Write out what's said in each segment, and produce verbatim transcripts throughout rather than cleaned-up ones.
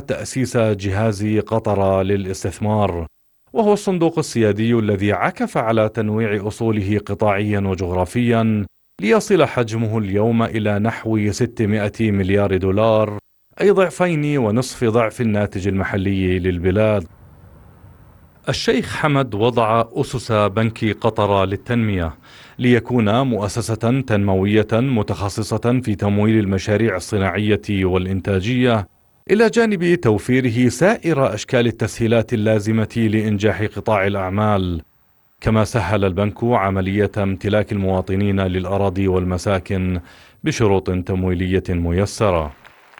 تأسيس جهاز قطر للاستثمار، وهو الصندوق السيادي الذي عكف على تنويع أصوله قطاعيا وجغرافيا ليصل حجمه اليوم إلى نحو ستمائة مليار دولار، أي ضعفين ونصف ضعف الناتج المحلي للبلاد. الشيخ حمد وضع أسس بنك قطر للتنمية ليكون مؤسسة تنموية متخصصة في تمويل المشاريع الصناعية والإنتاجية، إلى جانب توفيره سائر أشكال التسهيلات اللازمة لإنجاح قطاع الأعمال. كما سهل البنك عملية امتلاك المواطنين للأراضي والمساكن بشروط تمويلية ميسرة.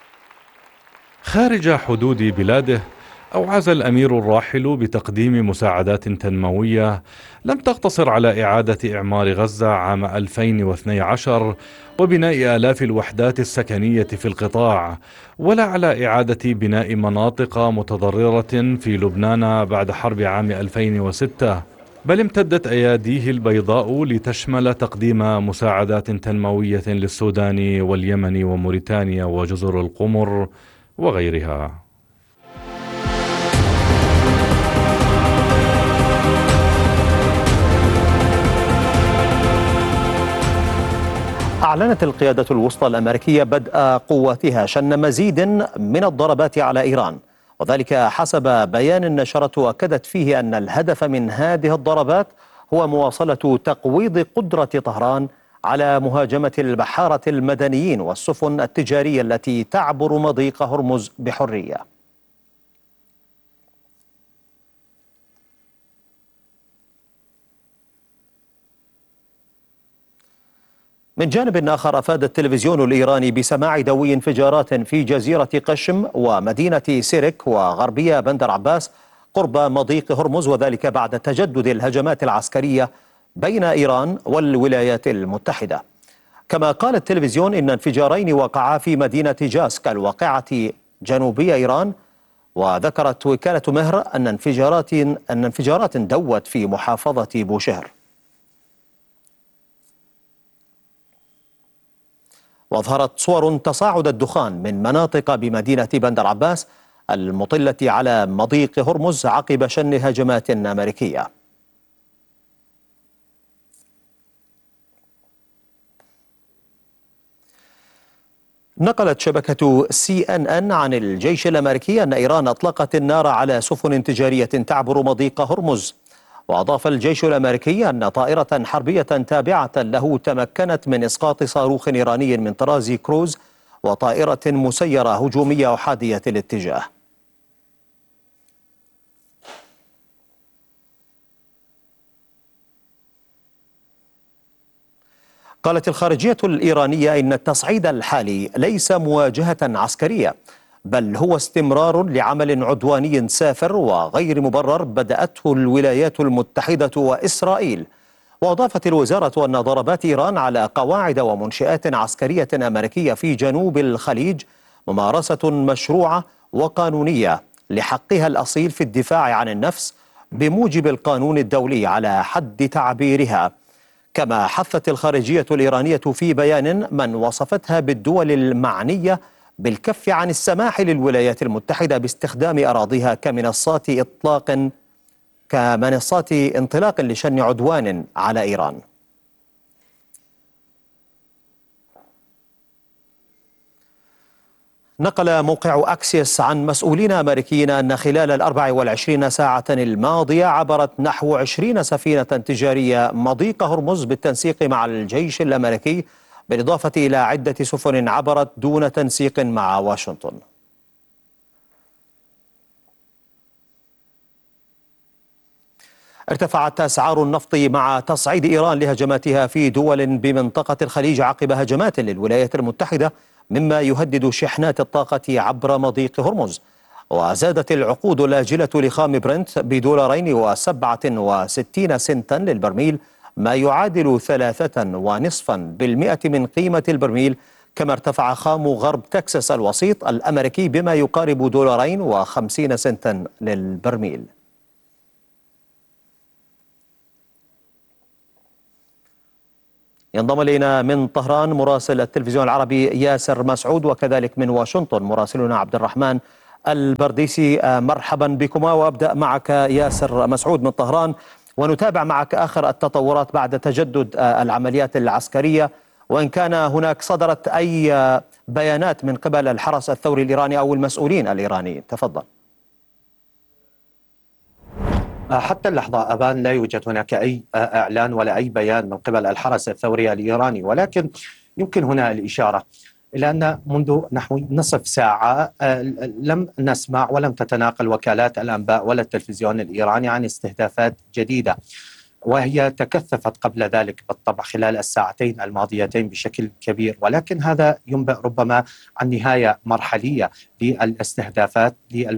خارج حدود بلاده، أوعز الأمير الراحل بتقديم مساعدات تنموية لم تقتصر على إعادة إعمار غزة عام ألفين واثني عشر وبناء آلاف الوحدات السكنية في القطاع، ولا على إعادة بناء مناطق متضررة في لبنان بعد حرب عام ألفين وستة، بل امتدت أياديه البيضاء لتشمل تقديم مساعدات تنموية للسودان واليمن وموريتانيا وجزر القمر وغيرها. أعلنت القيادة الوسطى الأمريكية بدء قواتها شن مزيد من الضربات على إيران، وذلك حسب بيان نشرته أكدت فيه أن الهدف من هذه الضربات هو مواصلة تقويض قدرة طهران على مهاجمة البحارة المدنيين والسفن التجارية التي تعبر مضيق هرمز بحرية. من جانب آخر، أفاد التلفزيون الإيراني بسماع دوي انفجارات في جزيرة قشم ومدينة سيرك وغربية بندر عباس قرب مضيق هرمز، وذلك بعد تجدد الهجمات العسكرية بين إيران والولايات المتحدة. كما قال التلفزيون إن انفجارين وقعا في مدينة جاسك الواقعة جنوبي إيران، وذكرت وكالة مهر أن انفجارات أن انفجارات دوت في محافظة بوشهر. وأظهرت صور تصاعد الدخان من مناطق بمدينة بندر عباس المطلة على مضيق هرمز عقب شن هجمات أمريكية. نقلت شبكة سي إن إن عن الجيش الأمريكي أن إيران أطلقت النار على سفن تجارية تعبر مضيق هرمز. وأضاف الجيش الأمريكي أن طائرة حربية تابعة له تمكنت من إسقاط صاروخ إيراني من طراز كروز وطائرة مسيرة هجومية أحادية الاتجاه. قالت الخارجية الإيرانية إن التصعيد الحالي ليس مواجهة عسكرية، بل هو استمرار لعمل عدواني سافر وغير مبرر بدأته الولايات المتحدة وإسرائيل. وأضافت الوزارة أن ضربات إيران على قواعد ومنشآت عسكرية أمريكية في جنوب الخليج ممارسة مشروعة وقانونية لحقها الأصيل في الدفاع عن النفس بموجب القانون الدولي على حد تعبيرها. كما حثت الخارجية الإيرانية في بيان من وصفتها بالدول المعنية بالكف عن السماح للولايات المتحدة باستخدام أراضيها كمنصات إطلاق كمنصات انطلاق لشن عدوان على إيران. نقل موقع أكسيس عن مسؤولين أمريكيين أن خلال الأربع والعشرين ساعة الماضية عبرت نحو عشرين سفينة تجارية مضيق هرمز بالتنسيق مع الجيش الأمريكي، بالإضافة إلى عدة سفن عبرت دون تنسيق مع واشنطن. ارتفعت أسعار النفط مع تصعيد إيران لهجماتها في دول بمنطقة الخليج عقب هجمات للولايات المتحدة، مما يهدد شحنات الطاقة عبر مضيق هرمز. وزادت العقود الآجلة لخام برنت بدولارين وسبعة وستين سنتا للبرميل، ما يعادل ثلاثة ونصفا بالمئة من قيمة البرميل. كما ارتفع خام غرب تكساس الوسيط الأمريكي بما يقارب دولارين وخمسين سنتا للبرميل. ينضم إلينا من طهران مراسل التلفزيون العربي ياسر مسعود، وكذلك من واشنطن مراسلنا عبد الرحمن البرديسي، مرحبا بكما. وأبدأ معك ياسر مسعود من طهران، ونتابع معك آخر التطورات بعد تجدد العمليات العسكرية، وإن كان هناك صدرت أي بيانات من قبل الحرس الثوري الإيراني أو المسؤولين الإيرانيين. تفضل. حتى اللحظة أبان لا يوجد هناك أي إعلان ولا أي بيان من قبل الحرس الثوري الإيراني، ولكن يمكن هنا الإشارة إلى أن منذ نحو نصف ساعة لم نسمع ولم تتناقل وكالات الأنباء ولا التلفزيون الإيراني عن استهدافات جديدة، وهي تكثفت قبل ذلك بالطبع خلال الساعتين الماضيتين بشكل كبير، ولكن هذا ينبئ ربما عن نهاية مرحلية للاستهدافات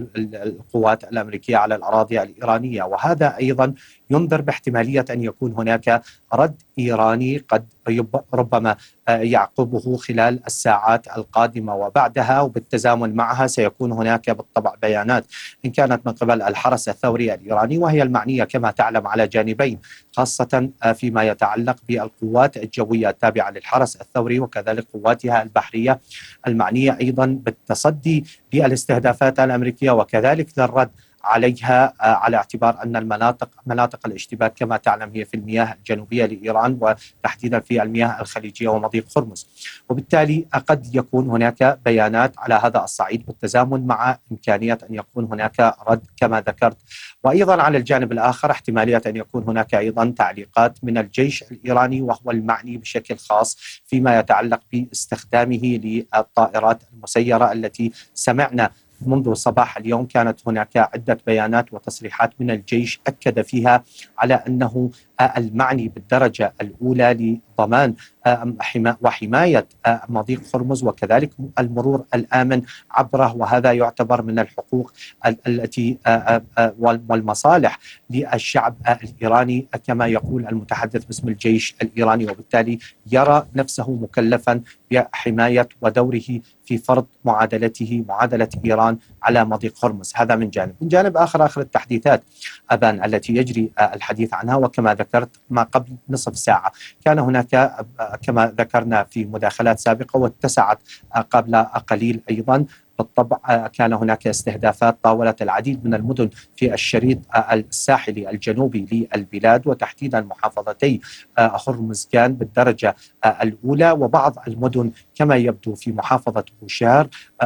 للقوات الأمريكية على الأراضي الإيرانية، وهذا أيضا ينذر باحتمالية أن يكون هناك رد إيراني قد ربما يعقبه خلال الساعات القادمة، وبعدها وبالتزامن معها سيكون هناك بالطبع بيانات إن كانت من قبل الحرس الثوري الإيراني، وهي المعنية كما تعلم على جانبين، خاصة فيما يتعلق بالقوات الجوية التابعة للحرس الثوري وكذلك قواتها البحرية المعنية أيضا بالتصدي للاستهدافات الأمريكية وكذلك للرد عليها، على اعتبار أن المناطق مناطق الاشتباك كما تعلم هي في المياه الجنوبية لإيران وتحديدا في المياه الخليجية ومضيق هرمز، وبالتالي قد يكون هناك بيانات على هذا الصعيد بالتزامن مع إمكانية أن يكون هناك رد كما ذكرت. وأيضا على الجانب الآخر احتمالية أن يكون هناك أيضا تعليقات من الجيش الإيراني وهو المعني بشكل خاص فيما يتعلق باستخدامه للطائرات المسيرة التي سمعنا منذ صباح اليوم كانت هناك عدة بيانات وتصريحات من الجيش أكد فيها على أنه المعني بالدرجة الأولى لضمان وحماية مضيق هرمز وكذلك المرور الآمن عبره، وهذا يعتبر من الحقوق التي والمصالح للشعب الإيراني كما يقول المتحدث باسم الجيش الإيراني، وبالتالي يرى نفسه مكلفا بحماية ودوره في فرض معادلته معادلة إيران على مضيق هرمز. هذا من جانب. من جانب آخر آخر التحديثات أبان التي يجري الحديث عنها، وكما ذكرت ما قبل نصف ساعة كان هناك كما ذكرنا في مداخلات سابقة واتسعت قبل قليل أيضا بالطبع كان هناك استهدافات طاولت العديد من المدن في الشريط الساحلي الجنوبي للبلاد وتحديدا محافظتي هرمزغان بالدرجة الأولى وبعض المدن كما يبدو في محافظة بوشهر،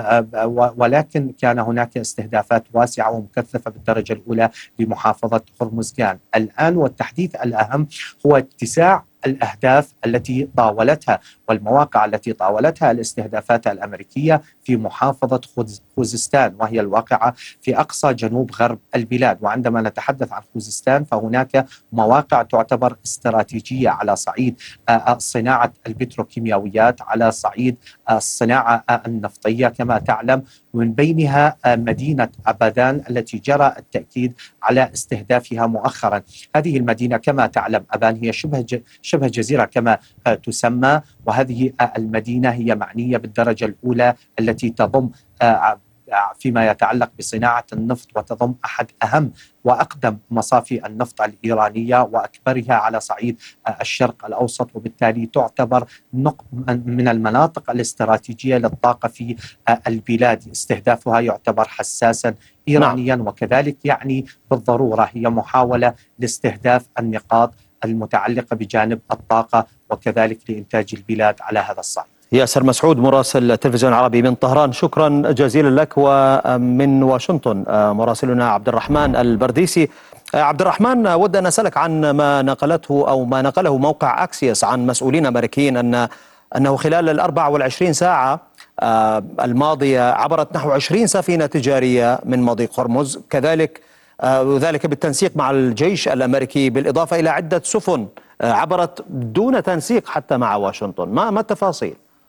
ولكن كان هناك استهدافات واسعة ومكثفة بالدرجة الأولى لمحافظة هرمزغان. الآن والتحديث الأهم هو اتساع الأهداف التي طاولتها والمواقع التي طاولتها الاستهدافات الأمريكية في محافظة خوزستان، وهي الواقعة في أقصى جنوب غرب البلاد. وعندما نتحدث عن خوزستان فهناك مواقع تعتبر استراتيجية على صعيد صناعة البتروكيماويات، على صعيد الصناعة النفطية كما تعلم، من بينها مدينة أبادان التي جرى التأكيد على استهدافها مؤخرا. هذه المدينة كما تعلم أبان هي شبه شبه جزيرة كما تسمى، وهذه المدينة هي معنية بالدرجة الأولى التي تضم فيما يتعلق بصناعة النفط وتضم أحد أهم وأقدم مصافي النفط الإيرانية وأكبرها على صعيد الشرق الأوسط، وبالتالي تعتبر من المناطق الاستراتيجية للطاقة في البلاد. استهدافها يعتبر حساسا إيرانيا وكذلك يعني بالضرورة هي محاولة لاستهداف النقاط المتعلقة بجانب الطاقة وكذلك لإنتاج البلاد على هذا الصعيد. ياسر مسعود مراسل التلفزيون العربي من طهران، شكرا جزيلا لك. ومن واشنطن مراسلنا عبد الرحمن البرديسي. عبد الرحمن، ود أن أسألك عن ما نقلته أو ما نقله موقع أكسيوس عن مسؤولين أمريكيين أن أنه خلال الأربع والعشرين ساعة الماضية عبرت نحو عشرين سفينة تجارية من مضيق هرمز، كذلك وذلك بالتنسيق مع الجيش الأمريكي، بالإضافة إلى عدة سفن عبرت دون تنسيق حتى مع واشنطن. ما ما التفاصيل؟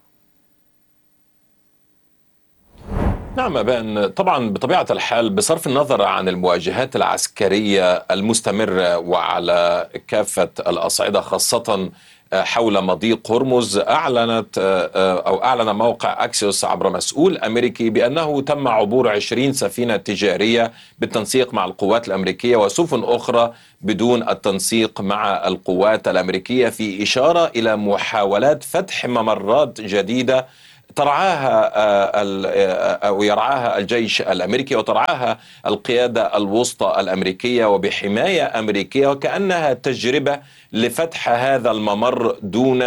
نعم أبان، طبعا بطبيعة الحال بصرف النظر عن المواجهات العسكرية المستمرة وعلى كافة الأصعدة خاصة حول مضيق هرمز، أعلنت أو أعلن موقع أكسيوس عبر مسؤول أمريكي بأنه تم عبور عشرين سفينة تجارية بالتنسيق مع القوات الأمريكية وسفن أخرى بدون التنسيق مع القوات الأمريكية، في إشارة إلى محاولات فتح ممرات جديدة ترعاها أو يرعاها الجيش الأمريكي وترعاها القيادة الوسطى الأمريكية وبحماية أمريكية، وكأنها تجربة لفتح هذا الممر دون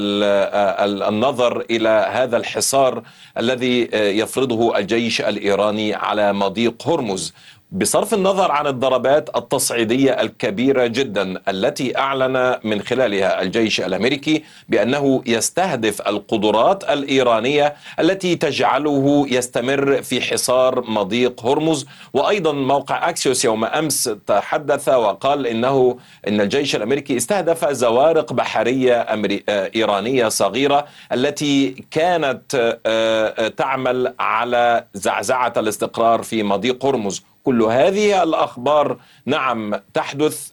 النظر إلى هذا الحصار الذي يفرضه الجيش الإيراني على مضيق هرمز، بصرف النظر عن الضربات التصعيدية الكبيرة جدا التي أعلن من خلالها الجيش الأمريكي بأنه يستهدف القدرات الإيرانية التي تجعله يستمر في حصار مضيق هرمز. وأيضا موقع أكسيوس يوم أمس تحدث وقال إنه إن الجيش الأمريكي استهدف زوارق بحرية أمري... إيرانية صغيرة التي كانت تعمل على زعزعة الاستقرار في مضيق هرمز. كل هذه الأخبار نعم تحدث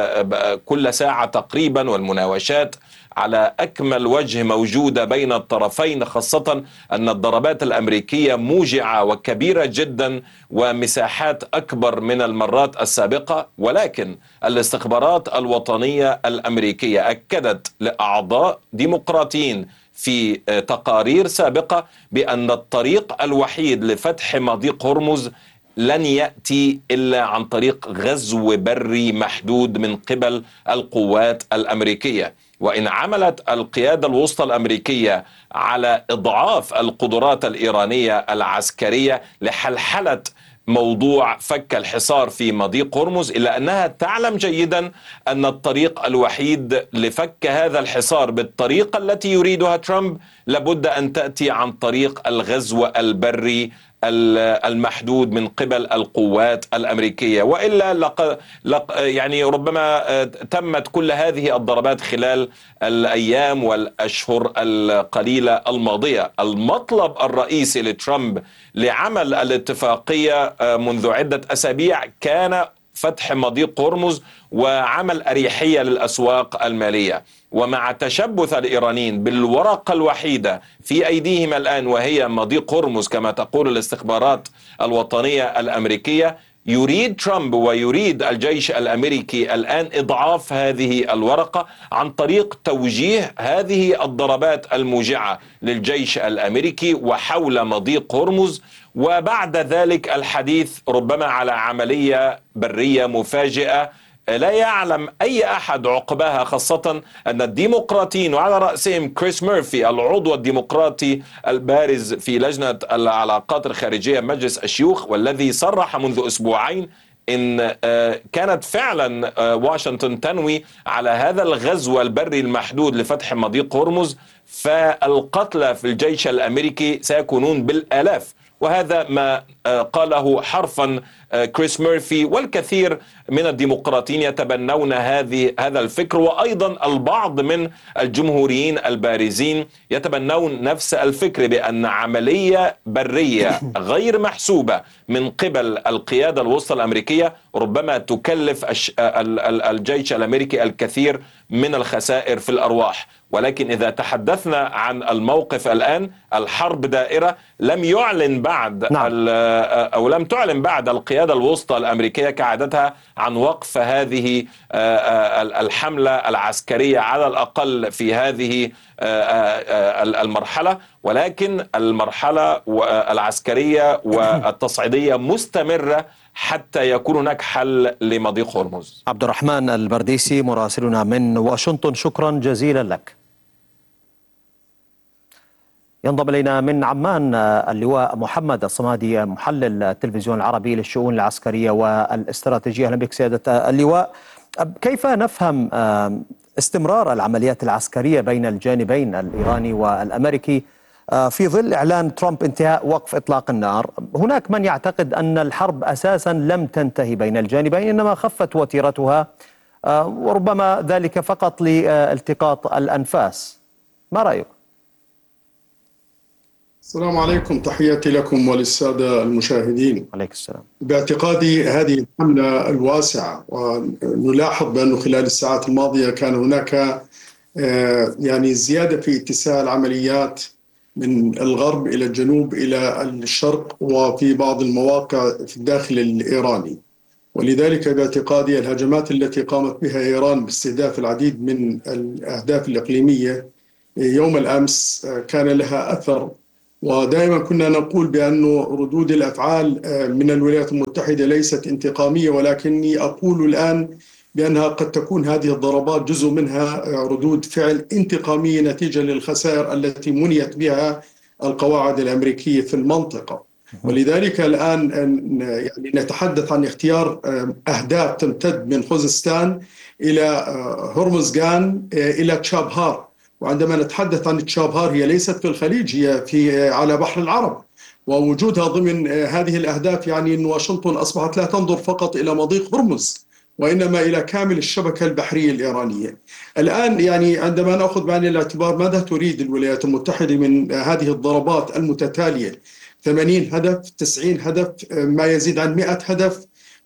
كل ساعة تقريبا، والمناوشات على أكمل وجه موجودة بين الطرفين، خاصة أن الضربات الأمريكية موجعة وكبيرة جدا ومساحات أكبر من المرات السابقة. ولكن الاستخبارات الوطنية الأمريكية أكدت لأعضاء ديمقراطيين في تقارير سابقة بأن الطريق الوحيد لفتح مضيق هرمز لن يأتي إلا عن طريق غزو بري محدود من قبل القوات الأمريكية. وإن عملت القيادة الوسطى الأمريكية على إضعاف القدرات الإيرانية العسكرية لحلحلة موضوع فك الحصار في مضيق هرمز، إلا أنها تعلم جيدا أن الطريق الوحيد لفك هذا الحصار بالطريقة التي يريدها ترامب لابد أن تأتي عن طريق الغزو البري المحدود من قبل القوات الأمريكية، وإلا لق... لق... يعني ربما تمت كل هذه الضربات خلال الأيام والأشهر القليلة الماضية. المطلب الرئيسي لترامب لعمل الاتفاقية منذ عدة أسابيع كان فتح مضيق هرمز وعمل أريحية للأسواق المالية. ومع تشبث الإيرانيين بالورقة الوحيدة في أيديهم الآن وهي مضيق هرمز كما تقول الاستخبارات الوطنية الأمريكية، يريد ترامب ويريد الجيش الأمريكي الآن إضعاف هذه الورقة عن طريق توجيه هذه الضربات الموجعة للجيش الأمريكي وحول مضيق هرمز، وبعد ذلك الحديث ربما على عملية برية مفاجئة لا يعلم أي أحد عقباها، خاصة أن الديمقراطيين وعلى رأسهم كريس ميرفي العضو الديمقراطي البارز في لجنة العلاقات الخارجية مجلس الشيوخ، والذي صرح منذ أسبوعين إن كانت فعلا واشنطن تنوي على هذا الغزو البري المحدود لفتح مضيق هرمز، فالقتلى في الجيش الأمريكي سيكونون بالآلاف. وهذا ما قاله حرفا كريس ميرفي، والكثير من الديمقراطيين يتبنون هذه هذا الفكر، وأيضا البعض من الجمهوريين البارزين يتبنون نفس الفكر بأن عملية برية غير محسوبة من قبل القيادة الوسطى الأمريكية ربما تكلف الجيش الأمريكي الكثير من الخسائر في الأرواح. ولكن إذا تحدثنا عن الموقف الآن، الحرب دائرة. لم يعلن بعد نعم. أو لم تعلن بعد القيادة الوسطى الأمريكية كعادتها عن وقف هذه الحملة العسكرية على الأقل في هذه المرحلة، ولكن المرحلة العسكرية والتصعيدية مستمرة حتى يكون هناك حل لمضيق هرمز. عبد الرحمن البرديسي مراسلنا من واشنطن، شكرا جزيلا لك. ينضم إلينا من عمان اللواء محمد الصمادي محلل التلفزيون العربي للشؤون العسكرية والاستراتيجية. أهلا بك سيادة اللواء. كيف نفهم استمرار العمليات العسكرية بين الجانبين الإيراني والأمريكي في ظل إعلان ترامب انتهاء وقف إطلاق النار؟ هناك من يعتقد أن الحرب أساسا لم تنتهي بين الجانبين، إنما خفت وتيرتها وربما ذلك فقط لالتقاط الأنفاس. ما رأيك؟ السلام عليكم، تحياتي لكم وللسادة المشاهدين. عليك السلام. باعتقادي هذه الحملة الواسعة، ونلاحظ بأنه خلال الساعات الماضية كان هناك يعني زيادة في اتساع العمليات من الغرب إلى الجنوب إلى الشرق، وفي بعض المواقع في الداخل الإيراني. ولذلك باعتقادي الهجمات التي قامت بها إيران باستهداف العديد من الأهداف الإقليمية يوم الأمس كان لها أثر ودائما كنا نقول بأن ردود الأفعال من الولايات المتحدة ليست انتقامية، ولكني أقول الآن بأنها قد تكون هذه الضربات جزء منها ردود فعل انتقامية نتيجة للخسائر التي منيت بها القواعد الأمريكية في المنطقة. ولذلك الآن يعني نتحدث عن اختيار أهداف تمتد من خوزستان إلى هرمزغان إلى تشابهار. وعندما نتحدث عن تشابهار هي ليست في الخليج، هي في على بحر العرب، ووجودها ضمن هذه الأهداف يعني أن واشنطن أصبحت لا تنظر فقط إلى مضيق هرمز وإنما إلى كامل الشبكة البحرية الإيرانية. الآن يعني عندما نأخذ بعين الاعتبار ماذا تريد الولايات المتحدة من هذه الضربات المتتالية، ثمانين هدف، تسعين هدف، ما يزيد عن مئة هدف،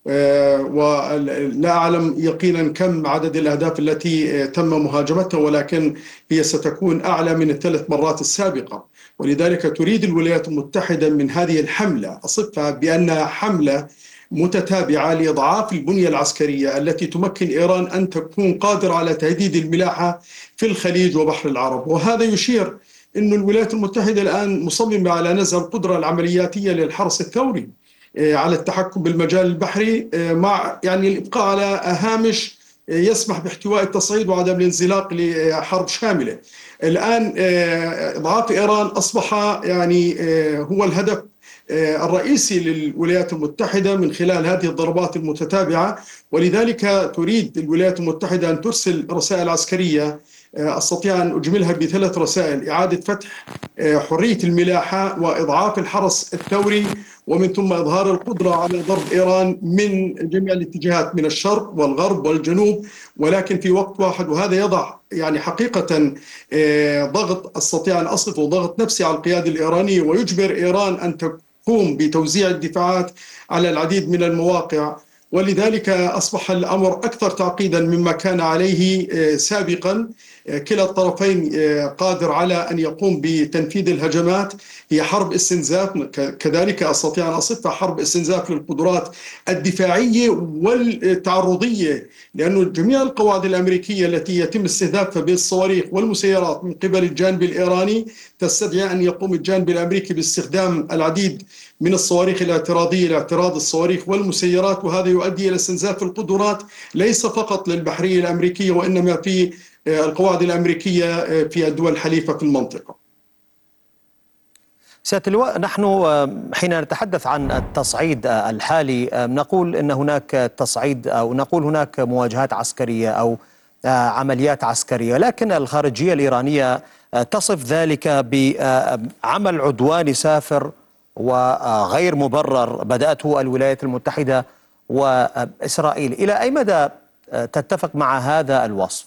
ولا أعلم يقينا كم عدد الأهداف التي تم مهاجمتها، ولكن هي ستكون أعلى من الثلاث مرات السابقة. ولذلك تريد الولايات المتحدة من هذه الحملة، أصفها بأنها حملة متتابعة لإضعاف البنية العسكرية التي تمكن إيران أن تكون قادرة على تهديد الملاحة في الخليج وبحر العرب. وهذا يشير أن الولايات المتحدة الآن مصممة على نزع القدرة العملياتية للحرس الثوري على التحكم بالمجال البحري، مع يعني الإبقاء على هامش يسمح باحتواء التصعيد وعدم الانزلاق لحرب شاملة. الآن إضعاف إيران أصبح يعني هو الهدف الرئيسي للولايات المتحدة من خلال هذه الضربات المتتابعة. ولذلك تريد الولايات المتحدة أن ترسل رسائل عسكرية أستطيع أن أجملها بثلاث رسائل: إعادة فتح حرية الملاحة، وإضعاف الحرس الثوري، ومن ثم إظهار القدرة على ضرب إيران من جميع الاتجاهات، من الشرق والغرب والجنوب، ولكن في وقت واحد. وهذا يضع يعني حقيقة ضغط، أستطيع أن أصفه ضغط نفسي على القيادة الإيرانية، ويجبر إيران أن تقوم بتوزيع الدفاعات على العديد من المواقع. ولذلك أصبح الأمر أكثر تعقيدا مما كان عليه سابقا. كلا الطرفين قادر على أن يقوم بتنفيذ الهجمات. هي حرب استنزاف، كذلك أستطيع أن أصفها حرب استنزاف للقدرات الدفاعية والتعرضية، لأن جميع القواعد الأمريكية التي يتم استهدافها بالصواريخ والمسيرات من قبل الجانب الإيراني تستدعي أن يقوم الجانب الأمريكي باستخدام العديد من الصواريخ الاعتراضية لاعتراض الصواريخ والمسيرات، وهذا يؤدي إلى استنزاف القدرات ليس فقط للبحرية الأمريكية وإنما في القواعد الأمريكية في الدول الحليفة في المنطقة. سيادة اللواء، نحن حين نتحدث عن التصعيد الحالي نقول أن هناك تصعيد أو نقول هناك مواجهات عسكرية أو عمليات عسكرية، لكن الخارجية الإيرانية تصف ذلك بعمل عدواني سافر وغير مبرر بدأته الولايات المتحدة وإسرائيل. إلى أي مدى تتفق مع هذا الوصف؟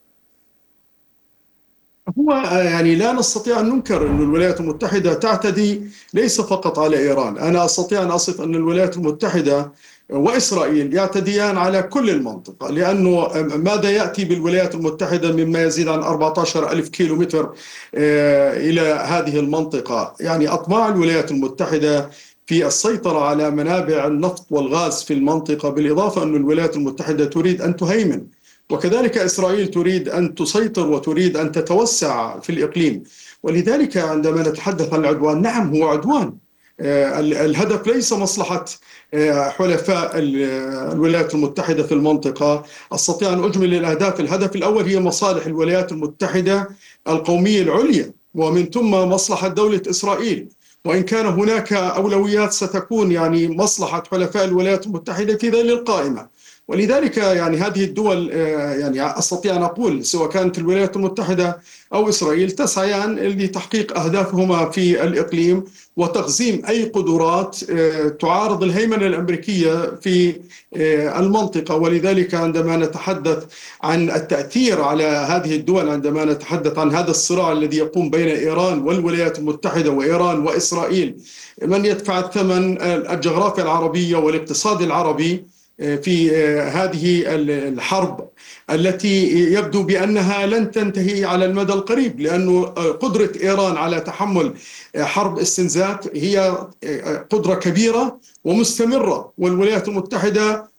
هو يعني لا نستطيع أن ننكر أن الولايات المتحدة تعتدي ليس فقط على إيران. أنا أستطيع أن أصف أن الولايات المتحدة وإسرائيل يعتديان على كل المنطقة، لأنه ماذا يأتي بالولايات المتحدة مما يزيد عن أربعة عشر ألف كيلو متر إلى هذه المنطقة؟ يعني أطماع الولايات المتحدة في السيطرة على منابع النفط والغاز في المنطقة، بالإضافة أن الولايات المتحدة تريد أن تهيمن، وكذلك إسرائيل تريد أن تسيطر وتريد أن تتوسع في الإقليم. ولذلك عندما نتحدث عن العدوان، نعم هو عدوان. الهدف ليس مصلحة حلفاء الولايات المتحدة في المنطقة. أستطيع أن أجمل الأهداف. الهدف الأول هي مصالح الولايات المتحدة القومية العليا، ومن ثم مصلحة دولة إسرائيل. وإن كان هناك أولويات ستكون يعني مصلحة حلفاء الولايات المتحدة في ذيل القائمة. ولذلك يعني هذه الدول يعني أستطيع أن أقول سواء كانت الولايات المتحدة أو إسرائيل تسعيان لتحقيق أهدافهما في الإقليم وتقزيم أي قدرات تعارض الهيمنة الأمريكية في المنطقة. ولذلك عندما نتحدث عن التأثير على هذه الدول، عندما نتحدث عن هذا الصراع الذي يقوم بين إيران والولايات المتحدة وإيران وإسرائيل، من يدفع الثمن الجغرافيا العربية والاقتصاد العربي في هذه الحرب التي يبدو بأنها لن تنتهي على المدى القريب، لأنه قدرة إيران على تحمل حرب استنزاف هي قدرة كبيرة ومستمرة، والولايات المتحدة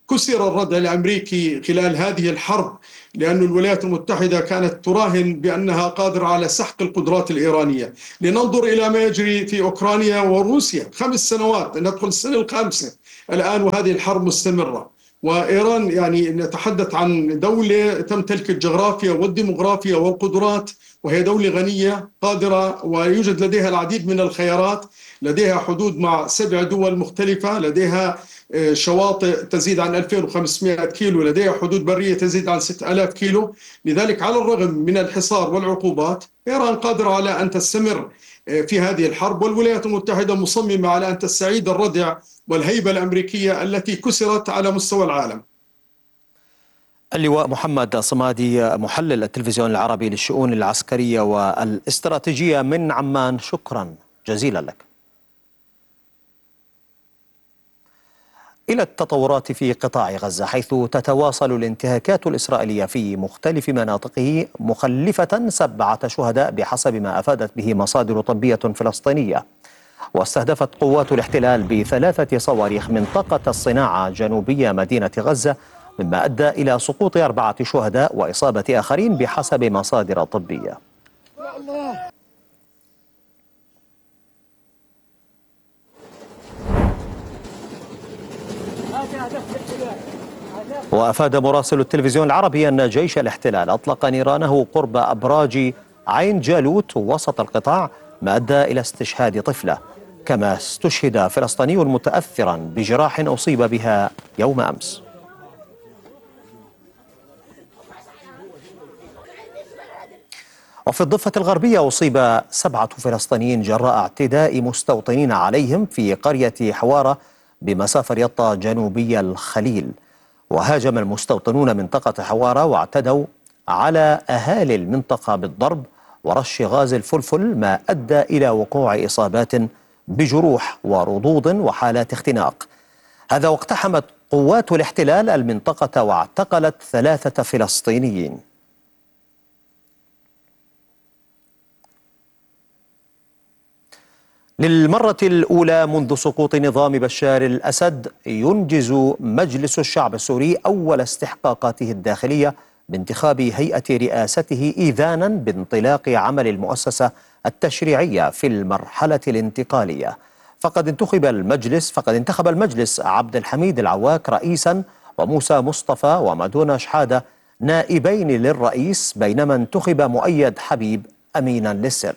كسر الردع الأمريكي خلال هذه الحرب، لأن الولايات المتحدة كانت تراهن بأنها قادرة على سحق القدرات الإيرانية. لننظر إلى ما يجري في أوكرانيا وروسيا، خمس سنوات، ندخل السنة الخامسة الآن وهذه الحرب مستمرة. وإيران يعني نتحدث عن دولة تمتلك الجغرافيا والديمغرافيا والقدرات، وهي دولة غنية قادرة ويوجد لديها العديد من الخيارات، لديها حدود مع سبع دول مختلفة، لديها شواطئ تزيد عن ألفين وخمسمائة كيلو، لديها حدود برية تزيد عن ستة آلاف كيلو. لذلك على الرغم من الحصار والعقوبات إيران قادرة على أن تستمر في هذه الحرب، والولايات المتحدة مصممة على أن تستعيد الردع والهيبة الأمريكية التي كسرت على مستوى العالم. اللواء محمد صمادي، محلل التلفزيون العربي للشؤون العسكرية والاستراتيجية من عمان، شكرا جزيلا لك. إلى التطورات في قطاع غزة، حيث تتواصل الانتهاكات الإسرائيلية في مختلف مناطقه مخلفة سبعة شهداء بحسب ما أفادت به مصادر طبية فلسطينية. واستهدفت قوات الاحتلال بثلاثة صواريخ منطقة الصناعة جنوبية مدينة غزة، مما أدى إلى سقوط أربعة شهداء وإصابة آخرين بحسب مصادر طبية. وأفاد مراسل التلفزيون العربي أن جيش الاحتلال أطلق نيرانه قرب أبراج عين جالوت وسط القطاع، ما أدى إلى استشهاد طفلة، كما استشهد فلسطيني متأثرا بجراح أصيب بها يوم أمس. وفي الضفة الغربية أصيب سبعة فلسطينيين جراء اعتداء مستوطنين عليهم في قرية حوارة بمسافة رياض جنوبي الخليل. وهاجم المستوطنون منطقة حوارة واعتدوا على أهالي المنطقة بالضرب ورش غاز الفلفل، ما أدى إلى وقوع إصابات بجروح ورضوض وحالات اختناق. هذا واقتحمت قوات الاحتلال المنطقة واعتقلت ثلاثة فلسطينيين. للمرة الأولى منذ سقوط نظام بشار الأسد ينجز مجلس الشعب السوري أول استحقاقاته الداخلية بانتخاب هيئة رئاسته إذانا بانطلاق عمل المؤسسة التشريعية في المرحلة الانتقالية. فقد انتخب المجلس فقد انتخب المجلس عبد الحميد العواك رئيسا، وموسى مصطفى ومدونة شحادة نائبين للرئيس، بينما انتخب مؤيد حبيب أمينا للسر.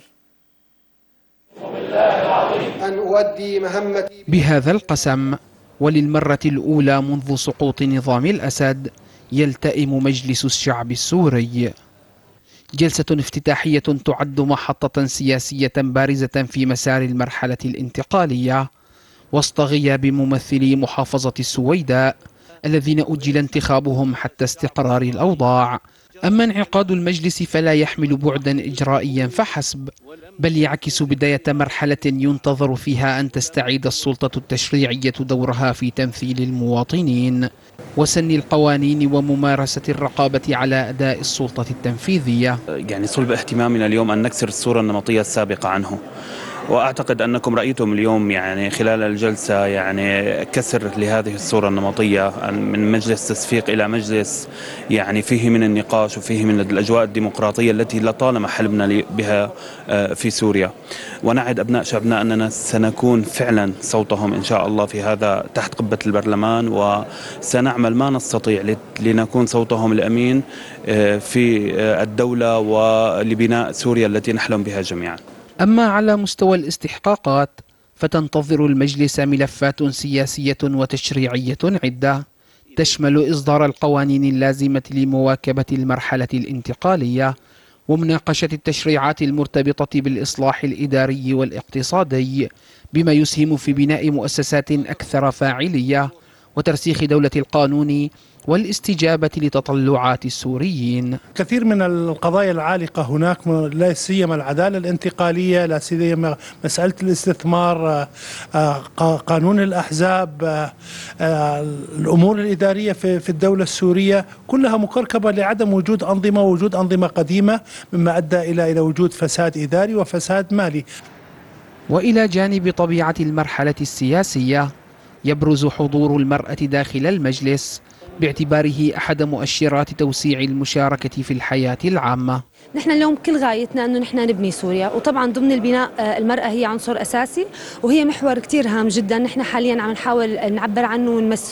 أن أؤدي مهمتي بهذا القسم، وللمرة الأولى منذ سقوط نظام الأسد يلتئم مجلس الشعب السوري. جلسة افتتاحية تعد محطة سياسية بارزة في مسار المرحلة الانتقالية، وسط غياب ممثلي محافظة السويداء الذين أجل انتخابهم حتى استقرار الأوضاع. أما انعقاد المجلس فلا يحمل بعدا إجرائيا فحسب، بل يعكس بداية مرحلة ينتظر فيها أن تستعيد السلطة التشريعية دورها في تمثيل المواطنين وسن القوانين وممارسة الرقابة على أداء السلطة التنفيذية. يعني صلب اهتمامنا اليوم أن نكسر الصورة النمطية السابقة عنه، وأعتقد أنكم رأيتم اليوم يعني خلال الجلسة يعني كسر لهذه الصورة النمطية من مجلس تصفيق إلى مجلس يعني فيه من النقاش وفيه من الأجواء الديمقراطية التي لطالما حلمنا بها في سوريا. ونعد أبناء شعبنا أننا سنكون فعلا صوتهم إن شاء الله في هذا تحت قبة البرلمان، وسنعمل ما نستطيع لنكون صوتهم الأمين في الدولة ولبناء سوريا التي نحلم بها جميعا. أما على مستوى الاستحقاقات فتنتظر المجلس ملفات سياسية وتشريعية عدة تشمل إصدار القوانين اللازمة لمواكبة المرحلة الانتقالية، ومناقشة التشريعات المرتبطة بالإصلاح الإداري والاقتصادي بما يسهم في بناء مؤسسات أكثر فاعلية وترسيخ دولة القانون والاستجابة لتطلعات السوريين. كثير من القضايا العالقة هناك، لا سيما العدالة الانتقالية، لا سيما مسألة الاستثمار، قانون الأحزاب، الأمور الإدارية في الدولة السورية، كلها مكركبة لعدم وجود أنظمة ووجود أنظمة قديمة، مما أدى إلى إلى وجود فساد إداري وفساد مالي. وإلى جانب طبيعة المرحلة السياسية، يبرز حضور المرأة داخل المجلس باعتباره أحد مؤشرات توسيع المشاركة في الحياة العامة. نحن اليوم كل غايتنا أنه نحن نبني سوريا، وطبعا ضمن البناء المرأة هي عنصر أساسي وهي محور كتير هام جدا. نحن حاليا عم نحاول نعبر عنه